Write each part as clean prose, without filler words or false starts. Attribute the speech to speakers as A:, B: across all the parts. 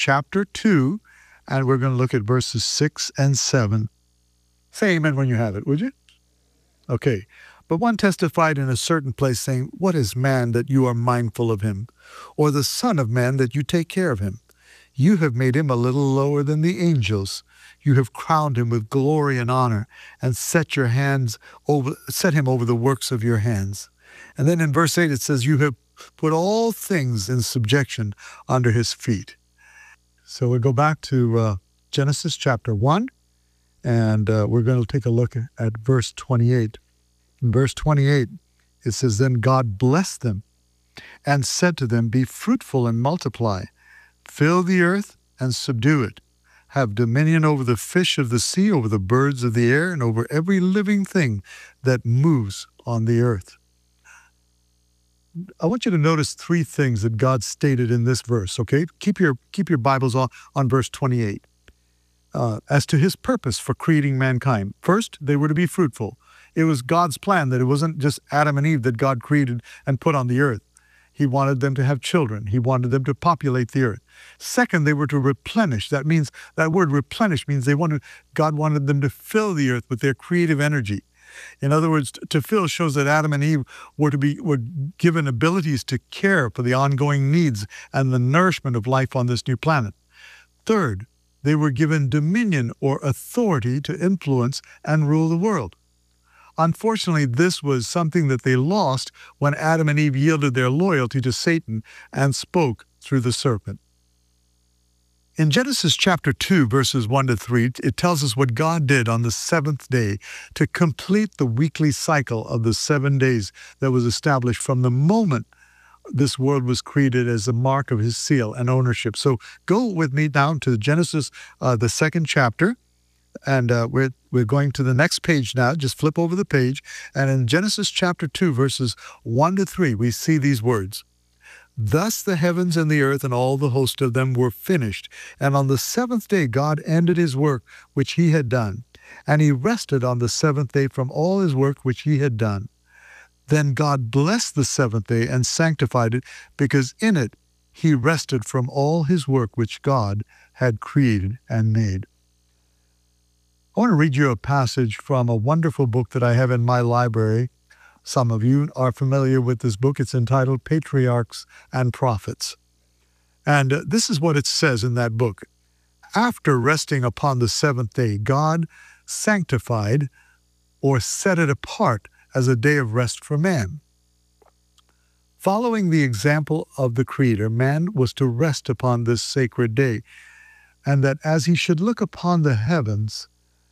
A: chapter 2, and we're going to look at verses 6 and 7. Say amen when you have it, would you? Okay. But one testified in a certain place, saying, "What is man that you are mindful of him? Or the son of man that you take care of him? You have made him a little lower than the angels. You have crowned him with glory and honor, and set him over the works of your hands." And then in verse 8 it says, "You have put all things in subjection under his feet." So we'll go back to Genesis chapter 1, and we're going to take a look at verse 28. In verse 28, it says, "Then God blessed them and said to them, 'Be fruitful and multiply, fill the earth and subdue it. Have dominion over the fish of the sea, over the birds of the air, and over every living thing that moves on the earth.'" I want you to notice three things that God stated in this verse, okay? Keep your Bibles on verse 28. As to his purpose for creating mankind. First, they were to be fruitful. It was God's plan that it wasn't just Adam and Eve that God created and put on the earth. He wanted them to have children. He wanted them to populate the earth. Second, they were to replenish. That word replenish means God wanted them to fill the earth with their creative energy. In other words, to fill shows that Adam and Eve were given abilities to care for the ongoing needs and the nourishment of life on this new planet. Third, they were given dominion or authority to influence and rule the world. Unfortunately, this was something that they lost when Adam and Eve yielded their loyalty to Satan and spoke through the serpent. In Genesis chapter 2, verses 1 to 3, it tells us what God did on the seventh day to complete the weekly cycle of the 7 days that was established from the moment this world was created as a mark of his seal and ownership. So go with me down to Genesis, the second chapter. And we're going to the next page now. Just flip over the page. And in Genesis chapter 2, verses 1 to 3, we see these words. "Thus the heavens and the earth and all the host of them were finished. And on the seventh day God ended his work which he had done. And he rested on the seventh day from all his work which he had done. Then God blessed the seventh day and sanctified it, because in it he rested from all his work which God had created and made." I want to read you a passage from a wonderful book that I have in my library. Some of you are familiar with this book. It's entitled Patriarchs and Prophets. And this is what it says in that book. "After resting upon the seventh day, God sanctified or set it apart as a day of rest for man. Following the example of the Creator, man was to rest upon this sacred day, and that as he should look upon the heavens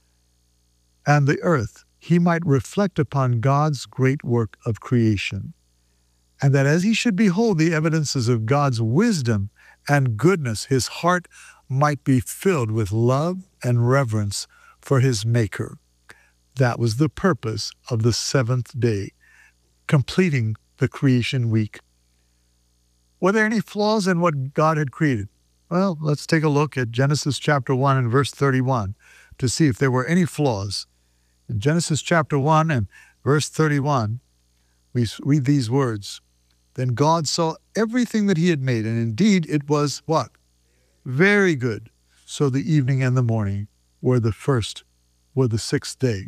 A: and the earth, he might reflect upon God's great work of creation, and that as he should behold the evidences of God's wisdom and goodness, his heart might be filled with love and reverence for his Maker." That was the purpose of the seventh day, completing the creation week. Were there any flaws in what God had created? Well, let's take a look at Genesis chapter 1 and verse 31 to see if there were any flaws. In Genesis chapter 1 and verse 31, we read these words. "Then God saw everything that he had made, and indeed it was" what? "Very good. So the evening and the morning were the sixth day."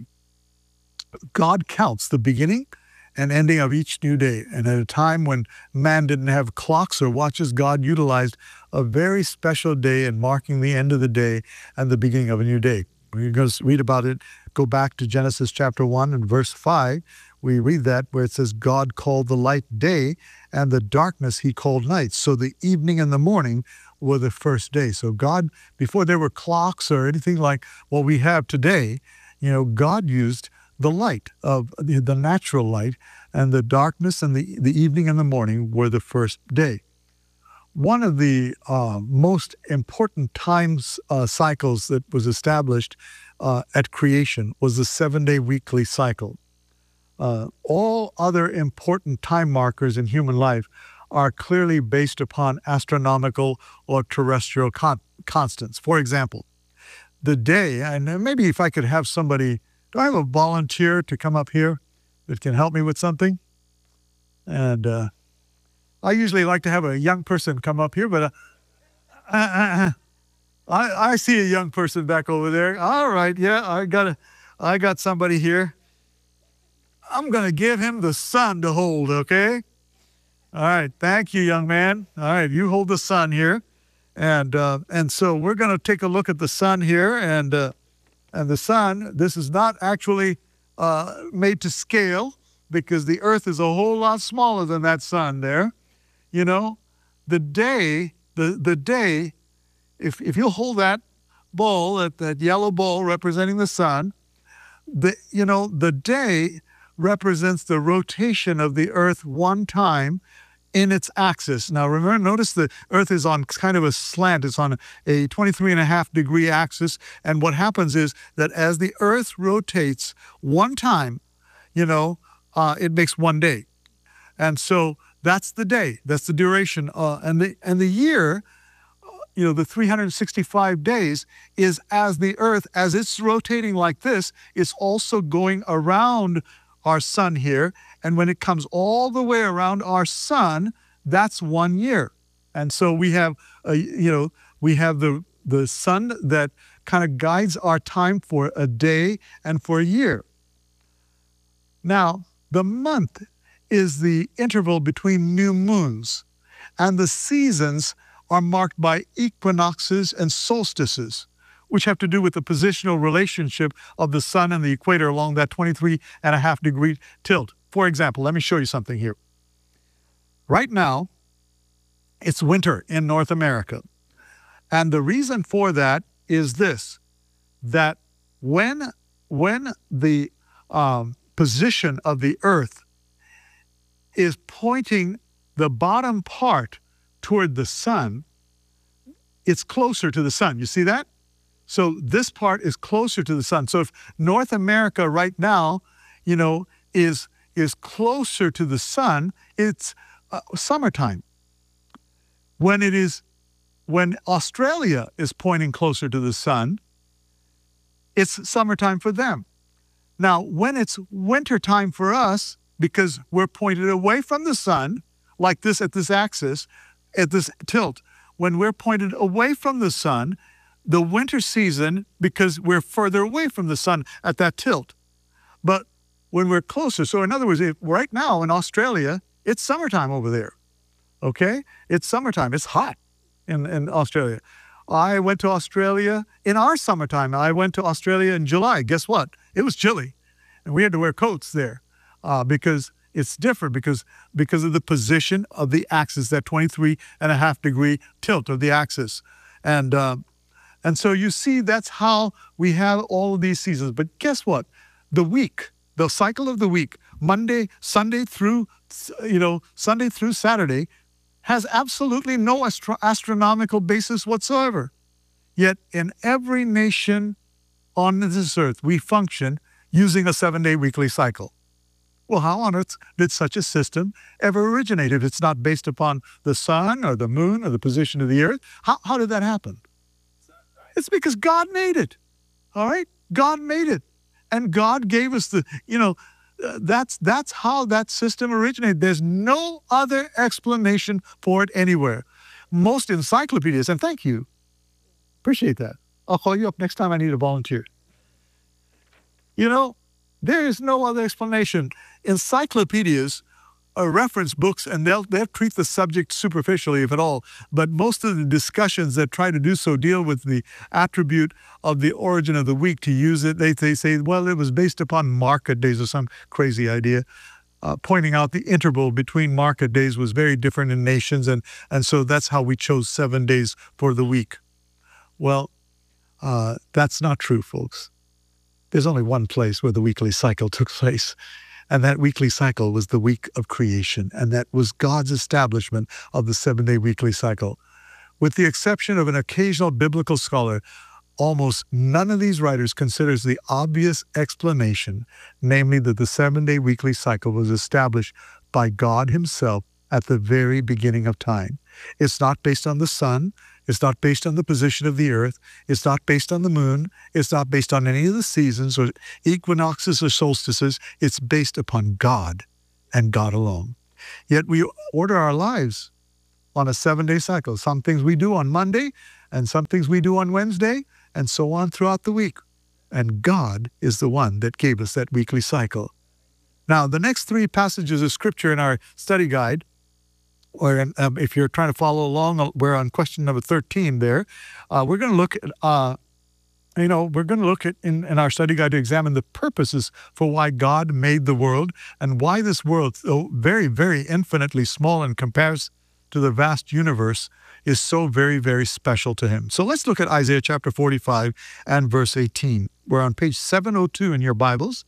A: God counts the beginning and ending of each new day. And at a time when man didn't have clocks or watches, God utilized a very special day in marking the end of the day and the beginning of a new day. We're going to read about it. Go back to Genesis chapter 1 and verse 5. We read that where it says, "God called the light day, and the darkness he called night. So the evening and the morning were the first day." So God, before there were clocks or anything like what we have today, God used the light of the natural light, and the darkness and the evening and the morning were the first day. One of the most important cycles that was established at creation was the 7-day weekly cycle. All other important time markers in human life are clearly based upon astronomical or terrestrial constants. For example, the day, and maybe if I could have somebody, do I have a volunteer to come up here that can help me with something? And I usually like to have a young person come up here, but I see a young person back over there. All right, yeah, I got somebody here. I'm gonna give him the sun to hold, okay? All right, thank you, young man. All right, you hold the sun here, and so we're gonna take a look at the sun here, and the sun. This is not actually made to scale because the Earth is a whole lot smaller than that sun there. You know, the day, the day. If you hold that ball, that yellow ball representing the sun, the day represents the rotation of the Earth one time in its axis. Now, remember, notice the Earth is on kind of a slant. It's on a 23.5-degree axis. And what happens is that as the Earth rotates one time, it makes one day. And so that's the day. That's the duration. And the year, the 365 days is as the Earth, as it's rotating like this, it's also going around our sun here. And when it comes all the way around our sun, that's 1 year. And so we have, we have the sun that kind of guides our time for a day and for a year. Now, the month is the interval between new moons, and the seasons are marked by equinoxes and solstices, which have to do with the positional relationship of the sun and the equator along that 23.5-degree tilt. For example, let me show you something here. Right now, it's winter in North America. And the reason for that is this, that when the position of the Earth is pointing the bottom part toward the sun, it's closer to the sun. You see that? So this part is closer to the sun. So if North America right now, is closer to the sun, it's summertime. When Australia is pointing closer to the sun, it's summertime for them. Now, when it's wintertime for us, because we're pointed away from the sun, like this at this axis, at this tilt, when we're pointed away from the sun, the winter season, because we're further away from the sun at that tilt. But when we're closer, so in other words, right now in Australia, it's summertime over there, okay? It's summertime. It's hot in Australia. I went to Australia in our summertime. I went to Australia in July. Guess what? It was chilly, and we had to wear coats there because it's different because of the position of the axis, that 23.5-degree tilt of the axis. And so you see, that's how we have all of these seasons. But guess what? The cycle of the week, Sunday through Saturday, has absolutely no astronomical basis whatsoever. Yet in every nation on this earth, we function using a 7-day weekly cycle. Well, how on earth did such a system ever originate if it's not based upon the sun or the moon or the position of the earth? How did that happen? It's because God made it. All right? God made it. And God gave us that's how that system originated. There's no other explanation for it anywhere. Most encyclopedias, and thank you, appreciate that. I'll call you up next time I need a volunteer. There is no other explanation. Encyclopedias are reference books, and they'll treat the subject superficially, if at all. But most of the discussions that try to do so deal with the attribute of the origin of the week. To use it, they say, well, it was based upon market days or some crazy idea, pointing out the interval between market days was very different in nations, and so that's how we chose 7 days for the week. Well, that's not true, folks. There's only one place where the weekly cycle took place. And that weekly cycle was the week of creation. And that was God's establishment of the 7-day weekly cycle. With the exception of an occasional biblical scholar, almost none of these writers considers the obvious explanation, namely that the 7-day weekly cycle was established by God himself at the very beginning of time. It's not based on the sun. It's not based on the position of the earth. It's not based on the moon. It's not based on any of the seasons or equinoxes or solstices. It's based upon God and God alone. Yet we order our lives on a 7-day cycle. Some things we do on Monday, and some things we do on Wednesday, and so on throughout the week. And God is the one that gave us that weekly cycle. Now, the next 3 passages of Scripture in our study guide, or if you're trying to follow along, we're on question number 13 there. We're going to look at, we're going to look at in our study guide to examine the purposes for why God made the world and why this world, though very, very infinitely small in comparison to the vast universe, is so very, very special to him. So let's look at Isaiah chapter 45 and verse 18. We're on page 702 in your Bibles,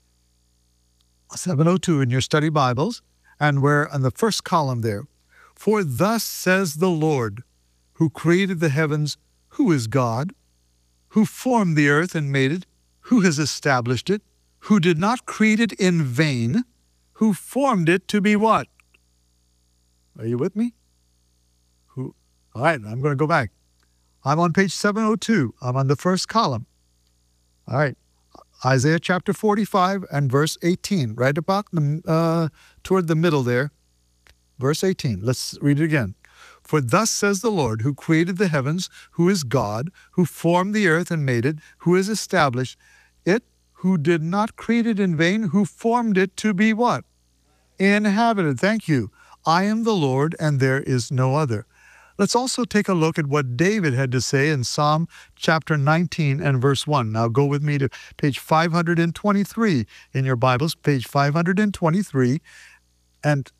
A: 702 in your study Bibles, and we're on the first column there. For thus says the Lord, who created the heavens, who is God, who formed the earth and made it, who has established it, who did not create it in vain, who formed it to be what? Are you with me? All right, I'm going to go back. I'm on page 702. I'm on the first column. All right, Isaiah chapter 45 and verse 18, right about toward the middle there. Verse 18, let's read it again. For thus says the Lord, who created the heavens, who is God, who formed the earth and made it, who has established it, who did not create it in vain, who formed it to be what? Inhabited. Thank you. I am the Lord, and there is no other. Let's also take a look at what David had to say in Psalm chapter 19 and verse 1. Now go with me to page 523 in your Bibles, page 523, and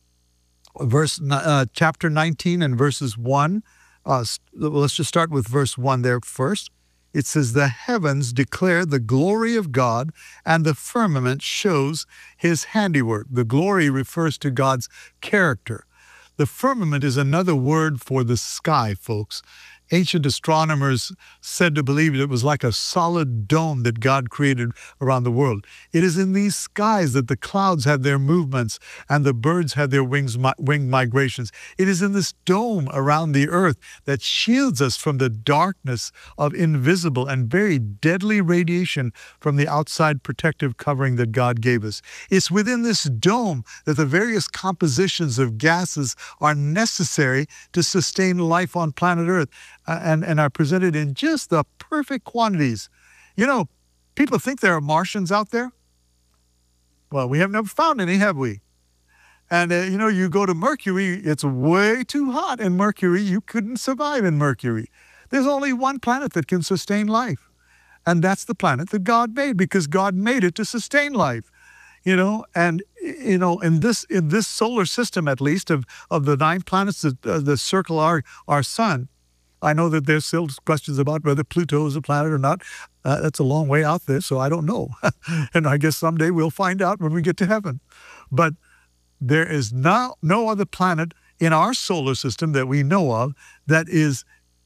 A: chapter 19 and verses 1. Let's just start with verse 1 there first. It says, the heavens declare the glory of God, and the firmament shows his handiwork. The glory refers to God's character. The firmament is another word for the sky, folks. Ancient astronomers said to believe it was like a solid dome that God created around the world. It is in these skies that the clouds had their movements and the birds had their winged migrations. It is in this dome around the earth that shields us from the darkness of invisible and very deadly radiation from the outside protective covering that God gave us. It's within this dome that the various compositions of gases are necessary to sustain life on planet Earth. And are presented in just the perfect quantities. You know, people think there are Martians out there. Well, we have never found any, have we? And, you go to Mercury, it's way too hot in Mercury. You couldn't survive in Mercury. There's only one planet that can sustain life. And that's the planet that God made, because God made it to sustain life. In this solar system, at least, of the 9 planets that circle our sun, I know that there's still questions about whether Pluto is a planet or not. That's a long way out there, so I don't know. And I guess someday we'll find out when we get to heaven. But there is no other planet in our solar system that we know of that is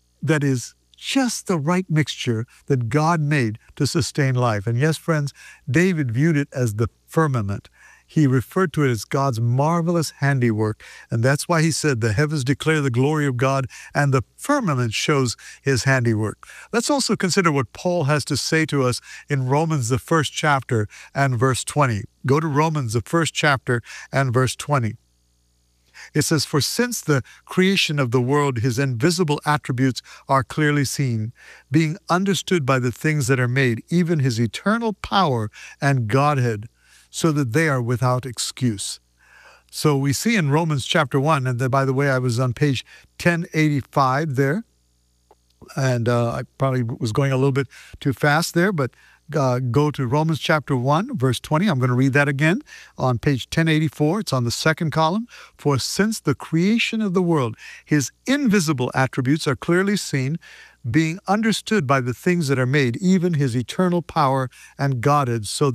A: just the right mixture that God made to sustain life. And yes, friends, David viewed it as the firmament. He referred to it as God's marvelous handiwork. And that's why he said, the heavens declare the glory of God, and the firmament shows his handiwork. Let's also consider what Paul has to say to us in Romans, the 1st chapter and verse 20. Go to Romans, the 1st chapter and verse 20. It says, for since the creation of the world, his invisible attributes are clearly seen, being understood by the things that are made, even his eternal power and Godhead, so that they are without excuse. So we see in Romans chapter 1, and by the way, I was on page 1085 there, and I probably was going a little bit too fast there, but go to Romans chapter 1, verse 20. I'm going to read that again on page 1084. It's on the second column. For since the creation of the world, his invisible attributes are clearly seen, being understood by the things that are made, even his eternal power and Godhead, so